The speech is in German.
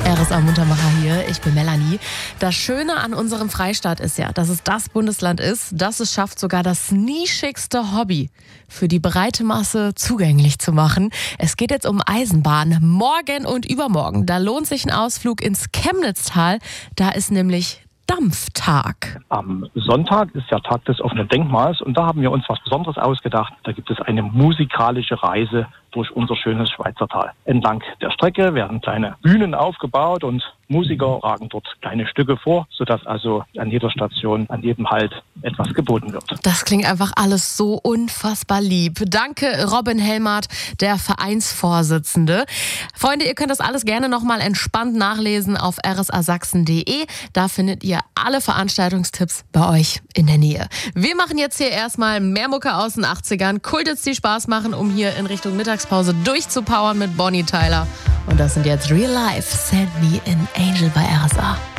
RSA Muntermacher hier, ich bin Melanie. Das Schöne an unserem Freistaat ist ja, dass es das Bundesland ist, das es schafft, sogar das nischigste Hobby für die breite Masse zugänglich zu machen. Es geht jetzt um Eisenbahn. Morgen und übermorgen, da lohnt sich ein Ausflug ins Chemnitztal. Da ist nämlich Dampftag. Am Sonntag ist der Tag des offenen Denkmals und da haben wir uns was Besonderes ausgedacht. Da gibt es eine musikalische Reise durch unser schönes Schweizertal. Entlang der Strecke werden kleine Bühnen aufgebaut und Musiker tragen dort kleine Stücke vor, sodass also an jeder Station, an jedem Halt etwas geboten wird. Das klingt einfach alles so unfassbar lieb. Danke, Robin Helmert, der Vereinsvorsitzende. Freunde, ihr könnt das alles gerne nochmal entspannt nachlesen auf rsasachsen.de. Da findet ihr alle Veranstaltungstipps bei euch in der Nähe. Wir machen jetzt hier erstmal mehr Mucke aus den 80ern. Kultits, die Spaß machen, um hier in Richtung Mittagspause durchzupowern mit Bonnie Tyler. Und das sind jetzt Real Life, Send Me an Angel bei RSA.